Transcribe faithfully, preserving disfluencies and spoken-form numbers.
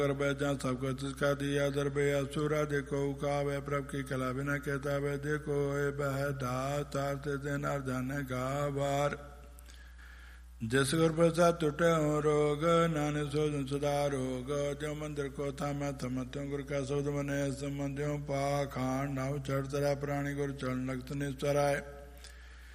जहाँ सबको तिसका दिया दरबे असुरा देखो उकावे प्रभ की कला बिना कहता वे देखो बह तारते दिन जाने गा बार जिस गुर प्रसाद टूटे हो रोग नाने सोजन सुधारोग जो मंदिर को था मैं थमत्यों गुरु का शब्द बने संबंधियों पाखांड नाव चढ़ तरा प्राणी गुरु चरण लगत निश्चराय